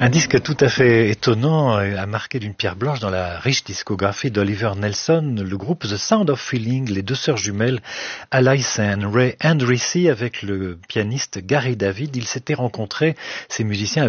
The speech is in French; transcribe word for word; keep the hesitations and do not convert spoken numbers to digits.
Un disque tout à fait étonnant a marqué d'une pierre blanche dans la riche discographie d'Oliver Nelson, le groupe The Sound of Feeling, les deux sœurs jumelles Alyson, Ray and Ricci avec le pianiste Gary David. Ils s'étaient rencontrés, ces musiciens